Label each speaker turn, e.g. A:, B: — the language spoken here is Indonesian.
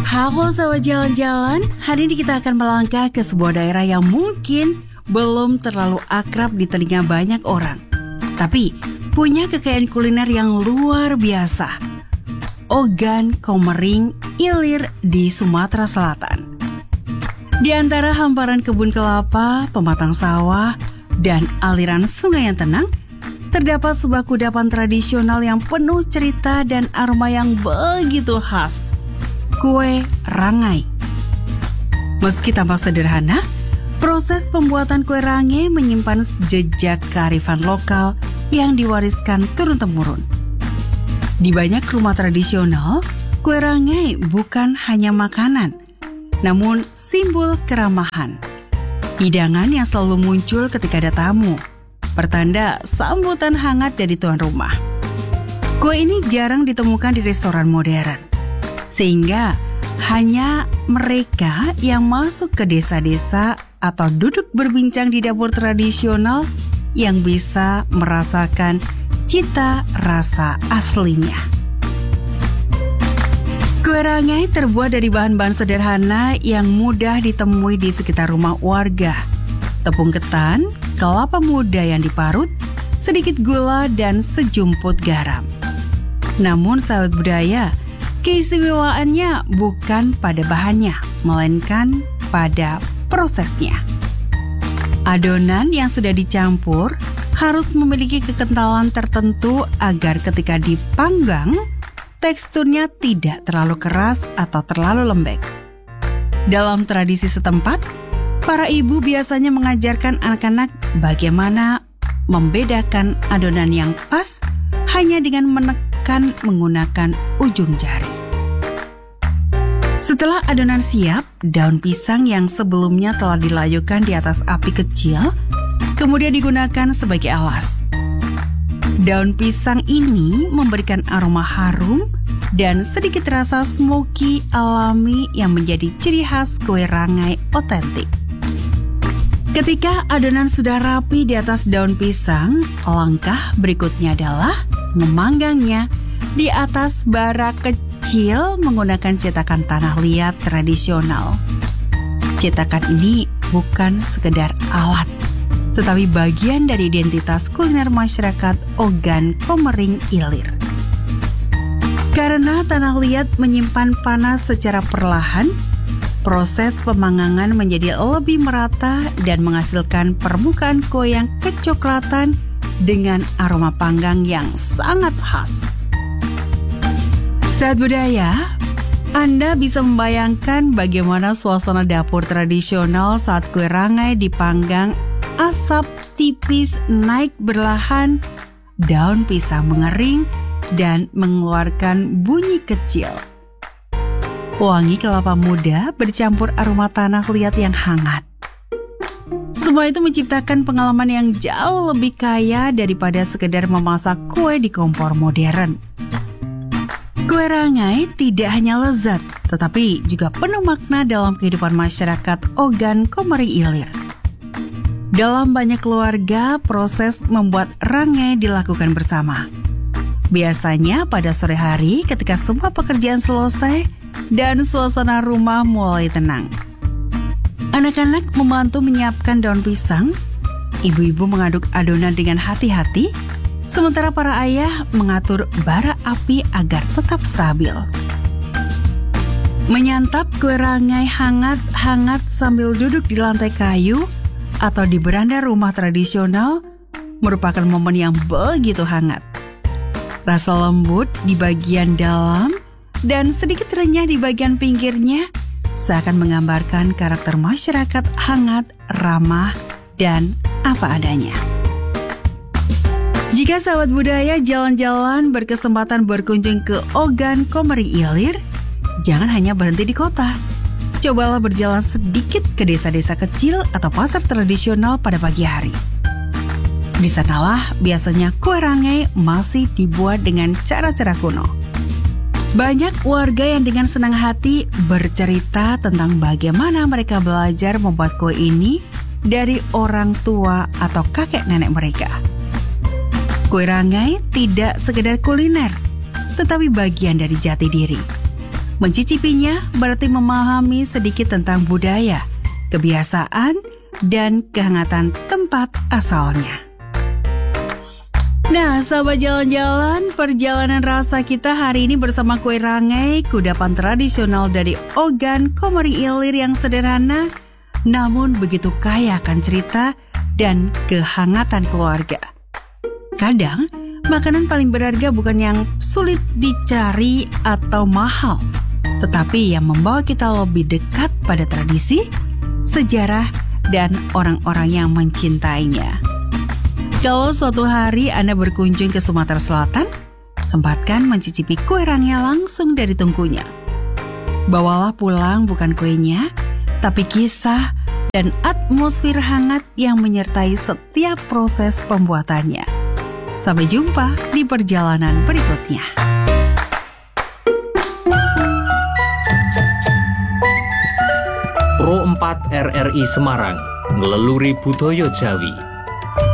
A: Halo sahabat jalan-jalan, hari ini kita akan melangkah ke sebuah daerah yang mungkin belum terlalu akrab di telinga banyak orang, tapi punya kekayaan kuliner yang luar biasa. Ogan Komering Ilir di Sumatera Selatan. Di antara hamparan kebun kelapa, pematang sawah, dan aliran sungai yang tenang, terdapat sebuah kudapan tradisional yang penuh cerita dan aroma yang begitu khas. Kue rangai. Meski tampak sederhana, proses pembuatan kue rangai menyimpan jejak kearifan lokal yang diwariskan turun-temurun. Di banyak rumah tradisional, kue rangai bukan hanya makanan, namun simbol keramahan. Hidangan yang selalu muncul ketika ada tamu, pertanda sambutan hangat dari tuan rumah. Kue ini jarang ditemukan di restoran modern. Sehingga hanya mereka yang masuk ke desa-desa atau duduk berbincang di dapur tradisional yang bisa merasakan cita rasa aslinya. Kue rangai terbuat dari bahan-bahan sederhana yang mudah ditemui di sekitar rumah warga. Tepung ketan, kelapa muda yang diparut, sedikit gula dan sejumput garam. Namun sahabat budaya, keistimewaannya bukan pada bahannya, melainkan pada prosesnya. Adonan yang sudah dicampur harus memiliki kekentalan tertentu agar ketika dipanggang, teksturnya tidak terlalu keras atau terlalu lembek. Dalam tradisi setempat, para ibu biasanya mengajarkan anak-anak bagaimana membedakan adonan yang pas hanya dengan menekan menggunakan ujung jari. Setelah adonan siap, daun pisang yang sebelumnya telah dilayukan di atas api kecil, kemudian digunakan sebagai alas. Daun pisang ini memberikan aroma harum dan sedikit rasa smoky alami yang menjadi ciri khas kue rangai otentik. Ketika adonan sudah rapi di atas daun pisang, langkah berikutnya adalah memanggangnya di atas bara kecil menggunakan cetakan tanah liat tradisional. Cetakan ini bukan sekedar alat, tetapi bagian dari identitas kuliner masyarakat Ogan Komering Ilir. Karena tanah liat menyimpan panas secara perlahan, proses pemanggangan menjadi lebih merata dan menghasilkan permukaan kue yang kecoklatan dengan aroma panggang yang sangat khas. Saat budaya, Anda bisa membayangkan bagaimana suasana dapur tradisional saat kue rangai dipanggang, asap tipis naik berlahan, daun pisang mengering, dan mengeluarkan bunyi kecil. Wangi kelapa muda bercampur aroma tanah liat yang hangat. Semua itu menciptakan pengalaman yang jauh lebih kaya daripada sekedar memasak kue di kompor modern. Kue rangai tidak hanya lezat, tetapi juga penuh makna dalam kehidupan masyarakat Ogan Komering Ilir. Dalam banyak keluarga, proses membuat rangai dilakukan bersama. Biasanya pada sore hari ketika semua pekerjaan selesai dan suasana rumah mulai tenang. Anak-anak membantu menyiapkan daun pisang, ibu-ibu mengaduk adonan dengan hati-hati, sementara para ayah mengatur bara api agar tetap stabil. Menyantap kue rangai hangat-hangat sambil duduk di lantai kayu atau di beranda rumah tradisional merupakan momen yang begitu hangat. Rasa lembut di bagian dalam dan sedikit renyah di bagian pinggirnya seakan menggambarkan karakter masyarakat hangat, ramah, dan apa adanya. Jika sahabat budaya jalan-jalan berkesempatan berkunjung ke Ogan Komering Ilir, jangan hanya berhenti di kota. Cobalah berjalan sedikit ke desa-desa kecil atau pasar tradisional pada pagi hari. Di sanalah biasanya kue rangai masih dibuat dengan cara-cara kuno. Banyak warga yang dengan senang hati bercerita tentang bagaimana mereka belajar membuat kue ini dari orang tua atau kakek nenek mereka. Kue rangai tidak sekedar kuliner, tetapi bagian dari jati diri. Mencicipinya berarti memahami sedikit tentang budaya, kebiasaan, dan kehangatan tempat asalnya. Nah, sahabat jalan-jalan, perjalanan rasa kita hari ini bersama kue rangai, kudapan tradisional dari Ogan Komering Ilir yang sederhana, namun begitu kaya akan cerita dan kehangatan keluarga. Kadang, makanan paling berharga bukan yang sulit dicari atau mahal, tetapi yang membawa kita lebih dekat pada tradisi, sejarah, dan orang-orang yang mencintainya. Kalau suatu hari Anda berkunjung ke Sumatera Selatan, sempatkan mencicipi kue rangai langsung dari tungkunya. Bawalah pulang bukan kuenya, tapi kisah dan atmosfer hangat yang menyertai setiap proses pembuatannya. Sampai jumpa di perjalanan berikutnya.
B: Pro 4 RRI Semarang, ngeleluri budaya Jawi.